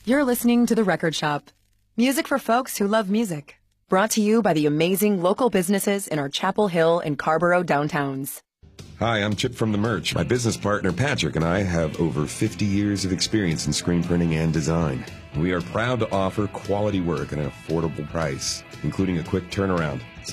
You're listening to The Record Shop. Music for folks who love music. Brought to you by the amazing local businesses in our Chapel Hill and Carborough downtowns. Hi, I'm Chip from The Merch. My business partner Patrick and I have over 50 years of experience in screen printing and design. We are proud to offer quality work at an affordable price, including a quick turnaround.